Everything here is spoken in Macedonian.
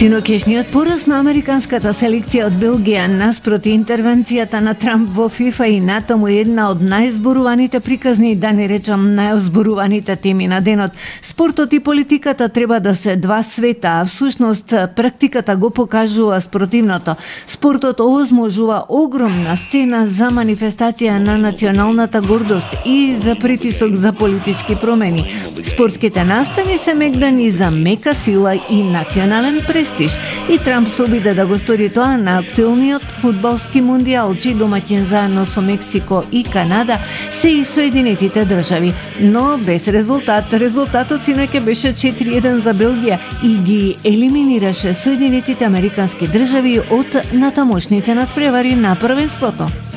Синокешниот пораз на американската селекција од Белгија наспроти интервенцијата на Трамп во ФИФА и натаму една од најзборуваните приказни, да не речам најозборуваните теми на денот. Спортот и политиката треба да се два света, а всушност практиката го покажува спротивното. Спортот овозможува огромна сцена за манифестација на националната гордост и за притисок за политички промени. Спортските настани се мегдани за мека сила и национален престиж. И Трамп се обиде да го стори тоа на актуелниот фудбалски мундијал, чиј домаќин заедно со Мексико и Канада се и Соединетите држави, но без резултат. Резултатот синоќа беше 4-1 за Белгија и ги елиминираше Соединетите американски држави од натамошните надпревари на првенството.